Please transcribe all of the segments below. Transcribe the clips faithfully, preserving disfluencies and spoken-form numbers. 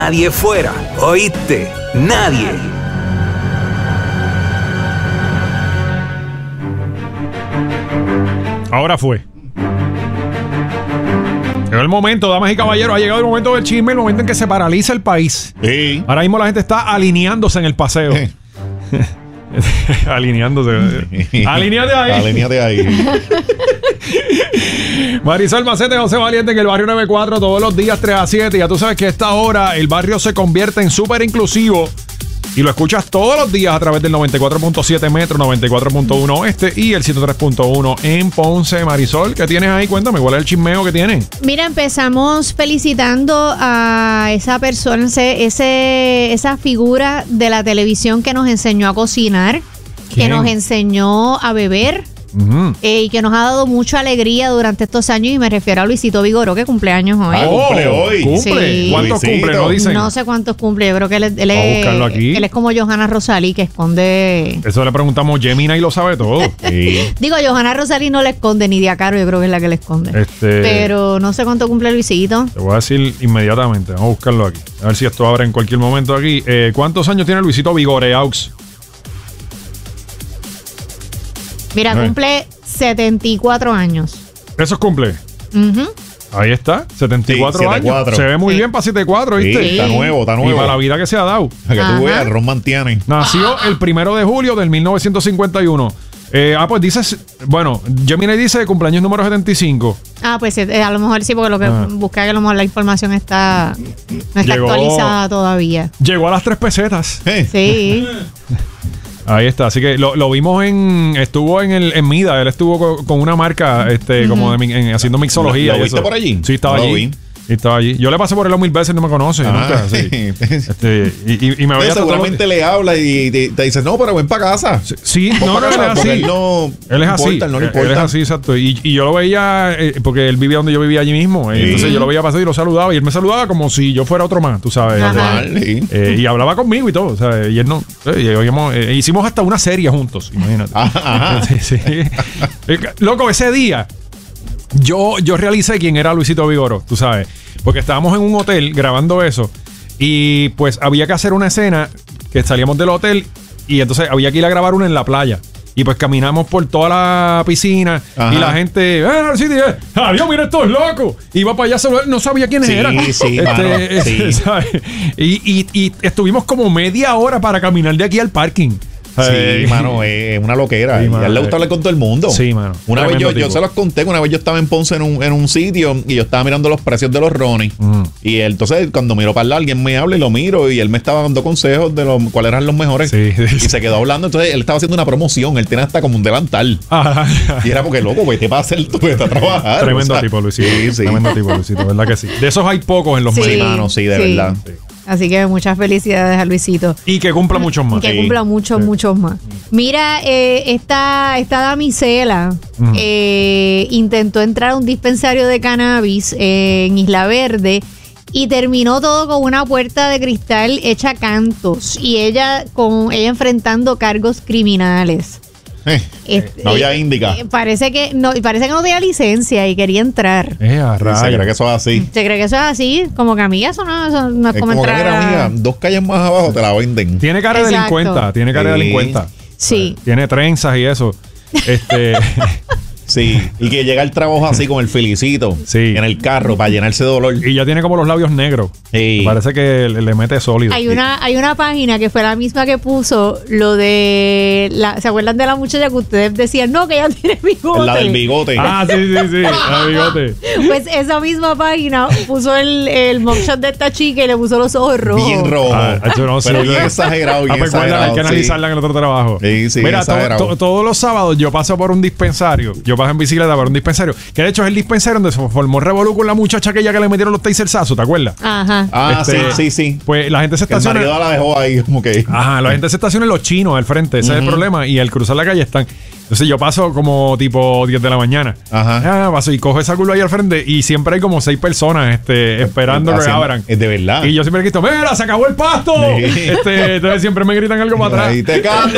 Nadie fuera, ¿oíste? Nadie. Ahora fue. Llegó el momento, damas y caballeros, ha llegado el momento del chisme, el momento en que se paraliza el país. Sí. Ahora mismo la gente está alineándose en el paseo. Sí. Alineándose. Alineate ahí. Alineate ahí. Marisol Macete, José Valiente en el barrio noventa y cuatro todos los días tres a siete. Ya tú sabes que a esta hora el barrio se convierte en súper inclusivo. Y lo escuchas todos los días a través del noventa y cuatro punto siete Metro, noventa y cuatro punto uno Oeste y el ciento tres punto uno en Ponce. Marisol, ¿qué tienes ahí? Cuéntame, ¿cuál es el chismeo que tienen? Mira, empezamos felicitando a esa persona, ese, ese, esa figura de la televisión que nos enseñó a cocinar, ¿Quién? que nos enseñó a beber. Uh-huh. Eh, y que nos ha dado mucha alegría durante estos años, y me refiero a Luisito Vigoró, que cumpleaños hoy. Ah, cumple hoy. ¿Cumple? Sí. ¿Cuántos Luisito. cumple? No dicen. No sé cuántos cumple, yo creo que él, es- él Vamos a buscarlo es, aquí. él es como Johanna Rosalí, que esconde... Eso le preguntamos, Gemina y lo sabe todo. Sí. Digo, Johanna Rosalí no le esconde, ni Diacaro, yo creo que es la que le esconde. Este, Pero no sé cuánto cumple Luisito. Te voy a decir inmediatamente. Vamos a buscarlo aquí. A ver si esto abre en cualquier momento aquí. Eh, ¿Cuántos años tiene Luisito Vigoreaux? Mira, Ay. cumple setenta y cuatro años. ¿Esos cumple? Ujú. Ahí está, setenta y cuatro Sí, años. setenta y cuatro. Se ve muy Sí. bien para setenta y cuatro, Sí, ¿viste? está nuevo, está Y nuevo. para la vida que se ha dado. Para que Ajá. tú veas, Ron Mantiene. Nació el primero de julio del mil novecientos cincuenta y uno. Eh, ah, pues dice, bueno, Gemini dice cumpleaños número setenta y cinco. Ah, pues eh, a lo mejor sí, porque lo que Ah. busca que a lo mejor la información está no está Llegó- actualizada todavía. Llegó a las tres pesetas. Eh, Sí. Ahí está, así que lo, lo vimos en, estuvo en el en Mida, él estuvo co- con, una marca, este, como de, mi- en- haciendo mixología. ¿Lo- lo y viste eso. por allí? Sí, estaba No lo allí. vi. Sí, estaba allí. Yo le pasé por él mil veces, no me conoce, Ah. nunca, sí. Este, y, y- y me Pues veía seguramente le habla y te, te dice, no, pero ven para casa. Sí, Ven no, pa' no, él casa, es porque así. Él, no Él es así. importa, no le Él- importa. Él es así, exacto. Y, y yo lo veía, eh, porque él vivía donde yo vivía allí mismo. Sí. Entonces yo lo veía pasar y lo saludaba. Y él me saludaba como si yo fuera otro más, tú sabes. Ajá. Normal, sí. Eh, y hablaba conmigo y todo. O sea, y él no. eh, y oíamos, eh, hicimos hasta una serie juntos, imagínate. Ajá, ajá. Sí, sí. Eh, Loco, ese día yo, yo realicé quién era Luisito Vigoró, tú sabes. Porque estábamos en un hotel grabando eso. Y pues había que hacer una escena que salíamos del hotel. Y entonces había que ir a grabar una en la playa. Y pues caminamos por toda la piscina. Ajá. Y la gente, ¡eh, sí, eh, adiós, mira estos locos! Iba para allá, a saludar, no sabía quiénes Sí, eran. sí, mano, sí. ¿sabes? Y, y, y estuvimos como media hora para caminar de aquí al parking. Sí, mano, es una loquera. Sí, y mano, a él le eh. gusta hablar con todo el mundo. Sí, mano. Una vez yo, Tremendo yo tipo. se los conté que una vez yo estaba en Ponce en un, en un sitio y yo estaba mirando los precios de los Ronnie. Mm. Y él, entonces cuando miro para allá, alguien me habla y lo miro y él me estaba dando consejos de los, cuáles eran los mejores. Sí, sí, Y sí. se quedó hablando. Entonces él estaba haciendo una promoción. Él tenía hasta como un delantal. Ajá. Y era porque, loco, vete para hacer tu vete a trabajar. Tremendo o sea, tipo, Luisito. Sí, sí. Tremendo tipo, Luisito, ¿verdad que sí? De esos hay pocos en los Sí. Sí, medios. mano, sí, de Sí. verdad. Así que muchas felicidades a Luisito. Y que cumpla muchos más. Que Sí. cumpla muchos, Sí. muchos más. Mira, eh, esta, esta damisela Ujú. eh, intentó entrar a un dispensario de cannabis eh, en Isla Verde y terminó todo con una puerta de cristal hecha cantos y ella con ella enfrentando cargos criminales. Eh, Este, no había índica. eh, parece que no, parece que no tenía licencia y quería entrar. Eh, a Se rayos. cree que eso es así. ¿Se cree que eso es así? Como que amiga, eso no, eso no es, Es como como que, entrar mira, a- amiga, dos calles más abajo te la venden. Tiene cara de Exacto. delincuenta. Tiene cara de Sí. delincuenta. Sí. Tiene trenzas y eso. Este. Sí, y que llega al trabajo así con el felicito Sí. en el carro para llenarse de dolor. y ya tiene como los labios negros. Sí. Parece que le, le mete sólido. Hay una, hay una página que fue la misma que puso lo de la, ¿se acuerdan de la muchacha que ustedes decían no que ella tiene bigote? La del bigote. Ah, sí, sí, sí. La bigote. Pues esa misma página puso el, el mugshot de esta chica y le puso los ojos rojos. Bien rojo. Ah, eso no, pero sí. bien exagerado, bien Ah, pues guarda, exagerado. hay que sí. analizarla en el otro trabajo. Sí, sí, Mira, to- exagerado. to- todos los sábados yo paso por un dispensario. Yo paso en bicicleta por un dispensario. Que de hecho es el dispensario donde se formó revolú con la muchacha aquella que le metieron los tasersazos, ¿te acuerdas? Ajá. Ah, Este, sí, sí, sí. Pues la gente se Que el estaciona. marido la dejó ahí como que... Ajá, la gente se estaciona en los chinos al frente, ese es el problema. Y al cruzar la calle están. Entonces yo paso como tipo diez de la mañana. Ajá. Ah, paso y cojo esa curva ahí al frente y siempre hay como seis personas este, esperando que Haciendo- abran. Es de verdad. Y yo siempre grito, ¡mira, se acabó el pasto! Sí. Este, entonces siempre me gritan algo para atrás. Ahí te canto.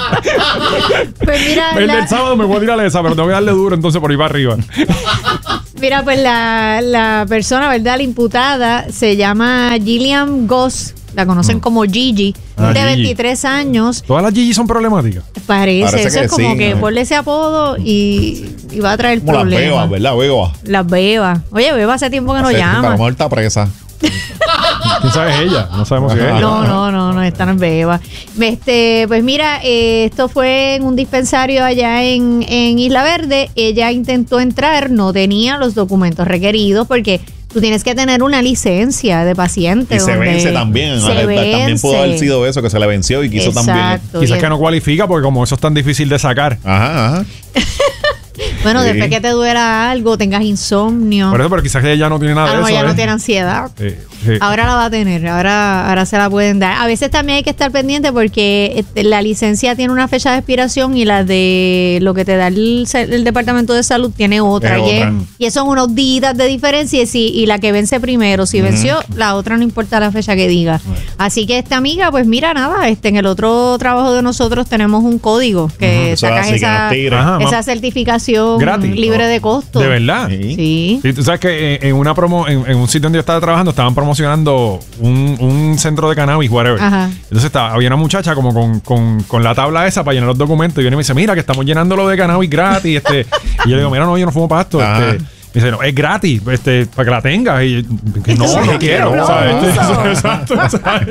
Pues mira, El la- del sábado me voy a tirar esa, pero tengo que darle duro entonces por ahí para arriba. Mira, pues la, la persona, ¿verdad? La imputada se llama Gillian Goss. La conocen Mm. como Gigi, Ah, de Gigi. veintitrés años. Todas las Gigi son problemáticas. Parece, Parece eso que es como sí, que ¿no? ponle ese apodo y, y va a traer Como las problemas. bebas, ¿verdad? Bebas. Las bebas. Oye, Beba hace tiempo que no Hace- pero A lo llama. mejor está presa. ¿Quién sabe es ella? No sabemos si es Ajá. ella. No, no, no, no, esta no es Beba. Este, pues mira, eh, esto fue en un dispensario allá en, en Isla Verde. Ella intentó entrar, no tenía los documentos requeridos porque tú tienes que tener una licencia de paciente. Y se donde vence también. se Ajá, También pudo haber vence. sido eso, que se le venció y quiso también. Exacto. Quizás Y- que no cualifica porque como eso es tan difícil de sacar. Ajá, ajá. Bueno, Sí. después que te duela algo, tengas insomnio. Por eso, pero quizás que ella no tiene nada a de lo eso. mejor ya ¿eh? no tiene ansiedad. Sí, sí. Ahora la va a tener, ahora, ahora se la pueden dar. A veces también hay que estar pendiente porque este, la licencia tiene una fecha de expiración y la de lo que te da el, el Departamento de Salud tiene otra. Es Y, es- otra. y son unos días de diferencia y, si, y la que vence primero, si venció, la otra no importa la fecha que diga. Así que esta amiga, pues mira, nada, este en el otro trabajo de nosotros tenemos un código que Eso es sacas así, que esa, nos tire. Ajá. esa certificación Gratis. libre de costo. ¿De verdad? Sí. Sí. Sí, tú sabes que en, en una promo, en, en un sitio donde yo estaba trabajando, estaban promocionando un, un centro de cannabis, whatever. Ajá. Entonces estaba, había una muchacha como con, con, con la tabla esa para llenar los documentos y viene y me dice, mira, que estamos llenándolo de cannabis gratis. Este, y yo le digo, mira, no, yo no fumo pasto. Ajá. Este, me dice, no, es gratis, este, para que la tengas. Y yo, que no, Eso no es quiero. asqueroso. ¿Sabes? Este, exacto, ¿sabes?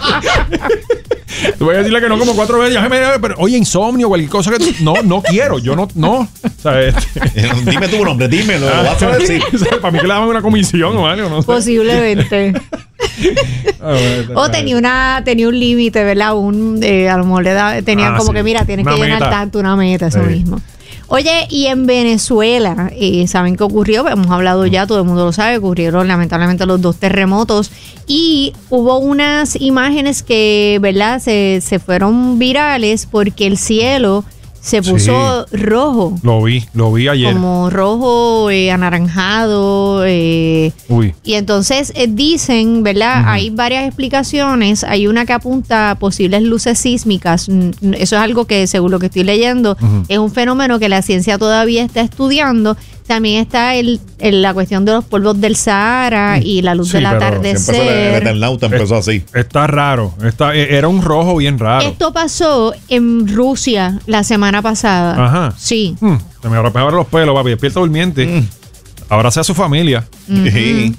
Tú voy a decirle que no como cuatro veces. Ya me- Pero, oye, insomnio, cualquier cosa que tú. No, no quiero. Yo no, no. ¿Sabes? Este, Dime tu nombre, dímelo, lo vas a decir. Para mí que le daban una comisión o algo, no sé. Posiblemente. Ah, bueno, O tenía una tenía un límite, ¿verdad? Un, eh, a lo mejor le da, tenían Ah, como sí. que, mira, tienes Una que llenar meta. tanto, una meta, eso Sí. mismo. Oye, y en Venezuela, eh, ¿saben qué ocurrió? Hemos hablado ya, todo el mundo lo sabe, ocurrieron lamentablemente los dos terremotos y hubo unas imágenes que, ¿verdad? Se, se fueron virales porque el cielo se puso rojo. Lo vi, lo vi ayer. Como rojo, eh, anaranjado, eh, Uy. y entonces eh, dicen, ¿verdad? Ujú. Hay varias explicaciones. Hay una que apunta a posibles luces sísmicas. Mm, Eso es algo que, según lo que estoy leyendo, Ujú. es un fenómeno que la ciencia todavía está estudiando. También está el, el- la cuestión de los polvos del Sahara y la luz Sí, del pero Siempre se le- el atardecer. Eternauta empezó así. Está raro. Está, e- era un rojo bien raro. Esto pasó en Rusia la semana pasada. Ajá. Sí. Mm, se me romperon los pelos, papi. Despierta durmiente. Mm. Abraza a su familia. Sí.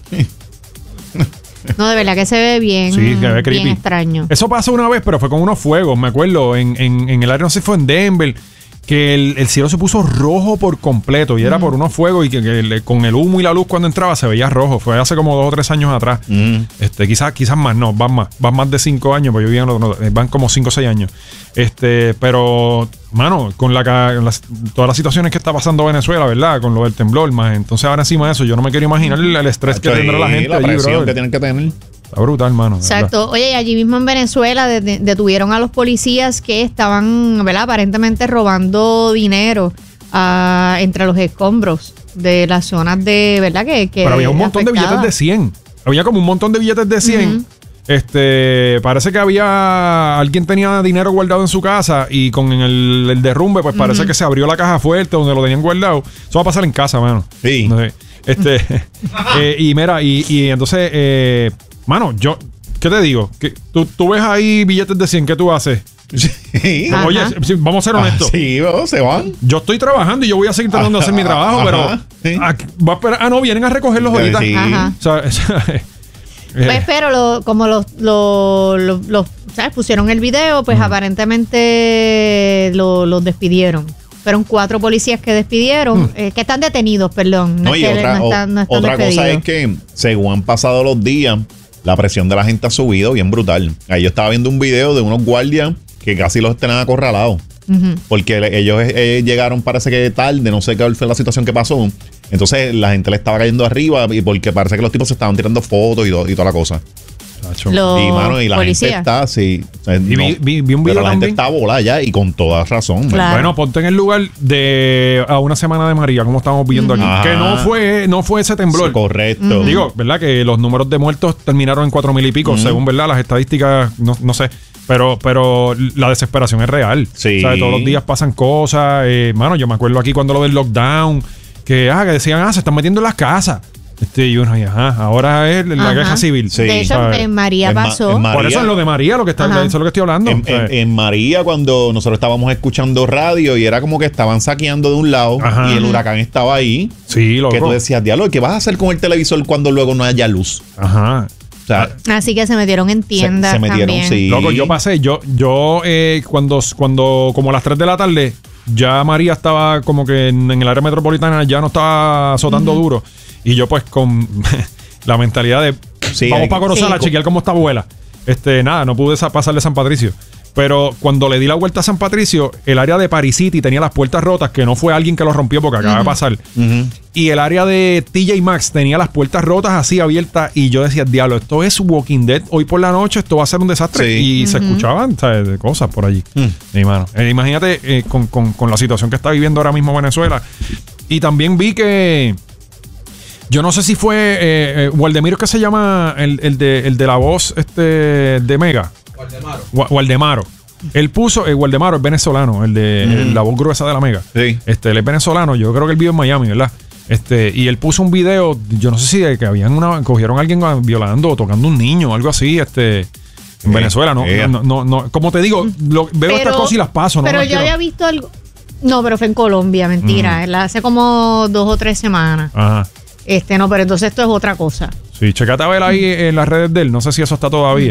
No, de verdad que se ve bien, Sí, se ve creepy. bien extraño. Eso pasó una vez, pero fue con unos fuegos. Me acuerdo en, en, en el área, no sé si fue en Denver, que el, el cielo se puso rojo por completo y era por unos fuegos y que, que le- con el humo y la luz cuando entraba se veía rojo. Fue hace como dos o tres años atrás. Mm. Este, quizás, quizás más, no, van más, van más de cinco años, porque yo vivía en los- no, van como cinco o seis años. Este, pero, mano, con la, ca- las, todas las situaciones que está pasando Venezuela, ¿verdad? Con lo del temblor, más. Entonces, ahora encima de eso, yo no me quiero imaginar el, el estrés que Sí, tendrá la gente la allí, presión brother. que tienen que tener. Está brutal, mano. de verdad. Exacto. Oye, y allí mismo en Venezuela de- de- detuvieron a los policías que estaban, ¿verdad? Aparentemente robando dinero ah, entre los escombros de las zonas de, ¿verdad? Que, que Pero había un montón de afectadas. billetes de cien. Había como un montón de billetes de cien. Ujú. Este, parece que había alguien tenía dinero guardado en su casa y con el, el derrumbe, pues parece que se abrió la caja fuerte donde lo tenían guardado. Eso va a pasar en casa, mano. Sí. No sé. Este, eh, y mira, y, y entonces, eh, mano, yo, ¿qué te digo? Que tú, tú ves ahí billetes de cien, ¿qué tú haces? Sí. Ajá. Oye, si- vamos a ser Ah, honestos. sí, oh, se van. Yo estoy trabajando y yo voy a seguir tratando de hacer mi trabajo, Ajá, pero sí. aquí- va a esperar- ah, no, vienen a recogerlos ahorita. Sí. Ajá. O sea, o sea, eh, Pues, pero lo- como los, los, los- los, ¿sabes? Pusieron el video, pues aparentemente lo- los despidieron. Fueron cuatro policías que despidieron, eh, que están detenidos, perdón. No, No, es y que otra, no están, no o- están otra cosa despedidos. es que, según han pasado los días, la presión de la gente ha subido bien brutal. Ahí yo estaba viendo un video de unos guardias que casi los tenían acorralados. Ujú. Porque le- ellos eh, llegaron, parece que tarde, no sé qué fue la situación que pasó. Entonces la gente le estaba cayendo arriba y porque parece que los tipos se estaban tirando fotos y, do- y toda la cosa. chacho. Los y mano, y la policías. gente está así. o sea, Y vi- no, vi- vi un video pero la gente también. está volada ya y con toda razón. ¿verdad? Claro. Bueno, ponte en el lugar de a una semana de María, como estamos viendo aquí. Ajá. Que no fue, no fue ese temblor. Sí, correcto. Digo, ¿verdad? Que los números de muertos terminaron en cuatro mil y pico, según, ¿verdad? Las estadísticas, no, no sé. Pero, pero la desesperación es real. Sí. O sea, todos los días pasan cosas. Eh, mano, yo me acuerdo aquí cuando lo del lockdown, que, ah, que decían, ah, se están metiendo en las casas. Este, y uno, y, ajá, ahora es la Ajá. guerra civil. Sí. De hecho, ¿sabes? en María En Ma- pasó. en Ma- Por María- eso es lo de María, lo que está, Ajá. eso es lo que estoy hablando. En, ¿sabes? en- en María, cuando nosotros estábamos escuchando radio y era como que estaban saqueando de un lado Ajá. y el huracán estaba ahí, Sí, loco. que tú decías, diablo, ¿qué vas a hacer con el televisor cuando luego no haya luz? Ajá. O sea, Así que se metieron en se, tiendas se metieron, también. sí. Loco, yo pasé, yo, yo eh, cuando, cuando, como a las tres de la tarde, ya María estaba como que en, en el área metropolitana, ya no estaba azotando duro. Y yo pues con la mentalidad de Sí, vamos hay- para Corozal sí. a chequear cómo está abuela. Este, nada, no pude sa- pasar de San Patricio. Pero cuando le di la vuelta a San Patricio, el área de Paris City tenía las puertas rotas, que no fue alguien que lo rompió porque acaba de pasar. Ujú. Y el área de T J Maxx tenía las puertas rotas así abiertas. Y yo decía, diablo, esto es Walking Dead. Hoy por la noche esto va a ser un desastre. Sí. Y se escuchaban, ¿sabes?, de cosas por allí. Mm. Mi mano. Eh, imagínate eh, con, con- con la situación que está viviendo ahora mismo Venezuela. Y también vi que. Yo no sé si fue eh, eh, Waldemiro, que se llama el, el de, el de la voz este, de Mega. Waldemaro. Waldemaro. Él puso, eh, Waldemaro es venezolano, el de el- la voz gruesa de la Mega. Sí. Este, él es venezolano, yo creo que él vive en Miami, ¿verdad? Este, y él puso un video, yo no sé si de que habían una, cogieron a alguien violando o tocando a un niño o algo así, este, en Eh, Venezuela, ¿no? eh. No, no, no, como te digo, lo- veo estas cosas y las paso, ¿no? Pero las yo quiero- había visto algo. No, pero fue en Colombia, mentira. la- Hace como dos o tres semanas. Ajá. Este, no, pero entonces esto es otra cosa. Sí, checate a ver ahí en las redes de él. No sé si eso está todavía.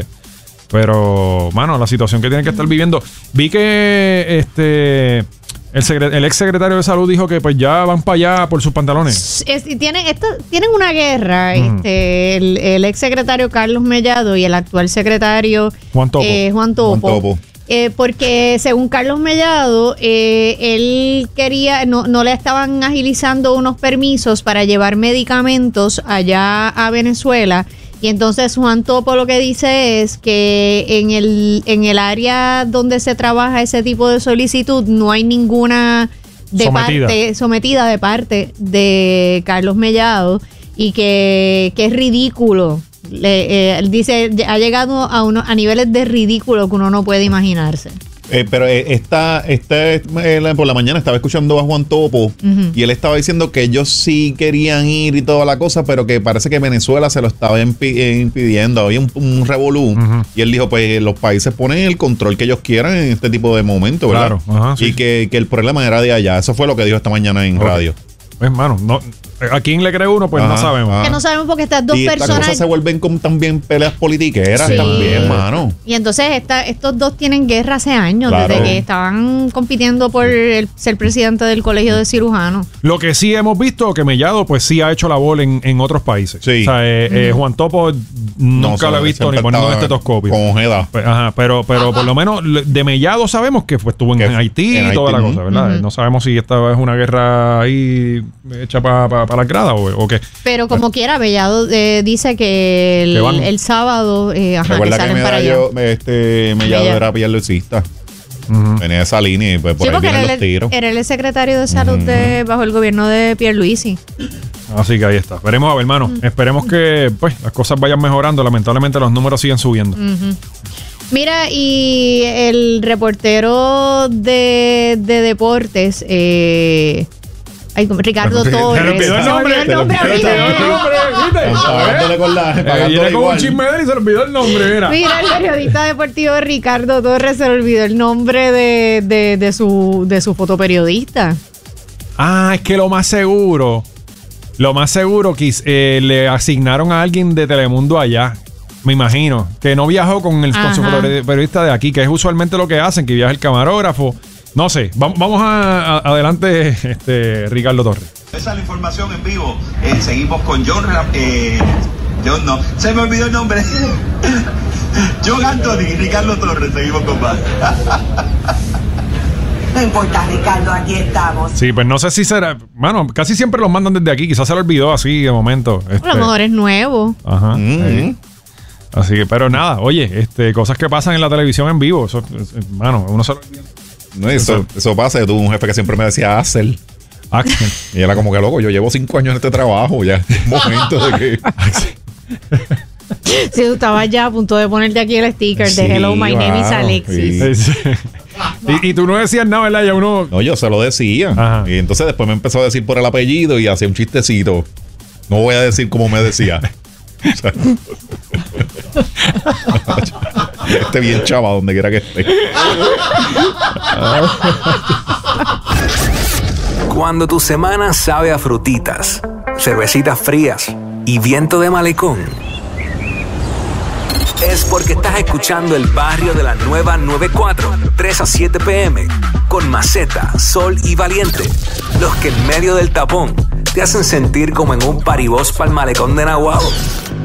Pero, mano, la situación que tienen que estar viviendo. Vi que este el, secre- el ex secretario de salud dijo que pues ya van para allá por sus pantalones. Es- y tienen, esto, tienen una guerra, Mm. este, el, el ex secretario Carlos Mellado y el actual secretario Juan Topo. eh, Juan Topo. Juan Topo. Eh, porque según Carlos Mellado, eh, él quería, no, no le estaban agilizando unos permisos para llevar medicamentos allá a Venezuela. Y entonces Juan Topo lo que dice es que en el, en el área donde se trabaja ese tipo de solicitud no hay ninguna de Sometida. parte sometida de parte de Carlos Mellado y que, que es ridículo. Le, eh, él dice, ha llegado a, uno, a niveles de ridículo que uno no puede imaginarse. Eh, pero eh, esta, esta eh, la- por la mañana estaba escuchando a Juan Topo y él estaba diciendo que ellos sí querían ir y toda la cosa, pero que parece que Venezuela se lo estaba impi- eh, impidiendo. Había un, un revolú. Ujú. Y él dijo, pues los países ponen el control que ellos quieran en este tipo de momentos, ¿verdad? Claro, ajá, sí. Y que, que el problema era de allá. Eso fue lo que dijo esta mañana en Ok. radio. Pues, mano, no, ¿a quién le cree uno? Pues no Ajá, sabemos. ajá. Que no sabemos porque estas dos y estas personas... cosas se vuelven como también peleas politiqueras Sí. también, mano. Y entonces esta, estos dos tienen guerra hace años, Claro. desde que estaban compitiendo por el- ser presidente del colegio de cirujanos. Lo que sí hemos visto que Mellado, pues sí ha hecho la bola en, en otros países. Sí. O sea, eh, eh, Juan Topo nunca No, lo he visto siempre ni poniendo un estaba estetoscopio. Con ojeda. Pues, ajá, pero, pero por lo menos le- de Mellado sabemos que pues, estuvo en, Que en Haití en y toda Haití, la ujú. cosa, ¿verdad? No sabemos si esta es una guerra ahí hecha para pa, pa la grada o, o qué. Pero como quiera, Bellado eh, dice que el, Que van. el sábado eh, ajá, que Recuerda que, salen me para da allá. yo, este, Mellado Mellado. era pierlucista. Ujú. Venía de esa línea y pues por Sí, ahí porque vienen era los el, tiros. era el secretario de salud de, bajo el gobierno de Pierluisi. Así que ahí está. Veremos a ver, hermano. Esperemos que pues las cosas vayan mejorando. Lamentablemente los números siguen subiendo. Mira, y el reportero de, de deportes, eh, ay, como Ricardo Se le Torres. olvidó el Se me nombre. olvidó el nombre Se le olvidó el ahorita. nombre. Pagándole con la- Eh, pagándole viene con un igual. chisme de él y se le olvidó el nombre, mira. Mira, el periodista deportivo Ricardo Torres se le olvidó el nombre de, de, de su, de su fotoperiodista. Ah, es que lo más seguro, lo más seguro que eh, le asignaron a alguien de Telemundo allá. Me imagino, que no viajó con el con su Ajá. periodista de aquí, que es usualmente lo que hacen, que viaja el camarógrafo. No sé, vamos, vamos a, a- adelante, este Ricardo Torres. Esa es la información en vivo. Eh, seguimos con John. Ram- Eh, John no. Se me olvidó el nombre. John Anthony, Ricardo Torres. Seguimos con más. No importa, Ricardo, aquí estamos. Sí, pues no sé si será. Mano, casi siempre los mandan desde aquí. Quizás se lo olvidó así de momento. A este, lo mejor es nuevo. Ajá. Mm. sí. Así que, pero nada, oye, este, cosas que pasan en la televisión en vivo. Eso, es- mano, uno se lo olvida. No, eso, eso pasa. Yo tuve un jefe que siempre me decía Axel. Axel. Y era como que loco, yo llevo cinco años en este trabajo. Ya es momento de que. Si tú estabas ya a punto de ponerte aquí el sticker Sí, de Hello, my name is wow, Alexis. sí. Sí. Y, y tú no decías nada, ¿verdad? Ya uno... No, yo se lo decía. Ajá. Y entonces después me empezó a decir por el apellido y hacía un chistecito. No voy a decir cómo me decía. O sea, esté bien chava donde quiera que esté. Cuando tu semana sabe a frutitas, cervecitas frías y viento de malecón, es porque estás escuchando El Barrio de la Nueva noventa y cuatro, tres a siete pm, con Maceta, Sol y Valiente, los que en medio del tapón te hacen sentir como en un paribós pa'l malecón de Naguabo.